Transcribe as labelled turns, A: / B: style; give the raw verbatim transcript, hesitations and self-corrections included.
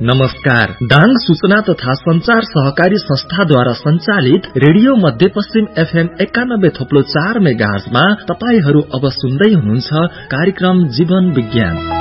A: नमस्कार। दाङ सूचना तथा संचार सहकारी संस्थाद्वारा संचालित रेडियो मध्यपश्चिम एफएम एकानब्बे थोप्लो चार मेगाहर्जमा तपाईहरू अब सुन्दै हुनुहुन्छ कार्यक्रम जीवन विज्ञान।